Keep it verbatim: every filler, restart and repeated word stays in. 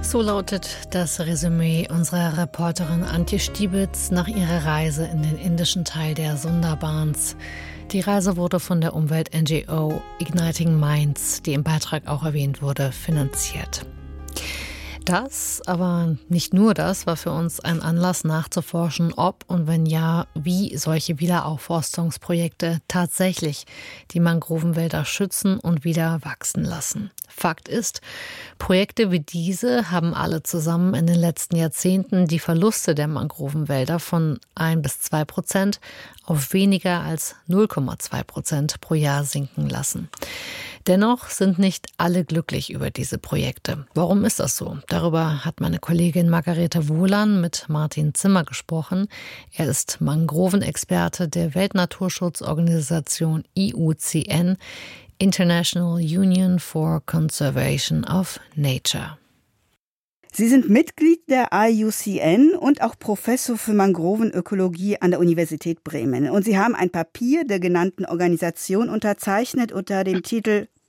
So lautet das Resümee unserer Reporterin Antje Stiebitz nach ihrer Reise in den indischen Teil der Sundarbans. Die Reise wurde von der Umwelt-N G O Igniting Minds, die im Beitrag auch erwähnt wurde, finanziert. Das, aber nicht nur das, war für uns ein Anlass nachzuforschen, ob und wenn ja, wie solche Wiederaufforstungsprojekte tatsächlich die Mangrovenwälder schützen und wieder wachsen lassen. Fakt ist, Projekte wie diese haben alle zusammen in den letzten Jahrzehnten die Verluste der Mangrovenwälder von ein bis zwei Prozent auf weniger als null Komma zwei Prozent pro Jahr sinken lassen. Dennoch sind nicht alle glücklich über diese Projekte. Warum ist das so? Darüber hat meine Kollegin Margarete Wohlan mit Martin Zimmer gesprochen. Er ist Mangrovenexperte der Weltnaturschutzorganisation I U C N, International Union for Conservation of Nature. Sie sind Mitglied der I U C N und auch Professor für Mangrovenökologie an der Universität Bremen. Und Sie haben ein Papier der genannten Organisation unterzeichnet unter dem Titel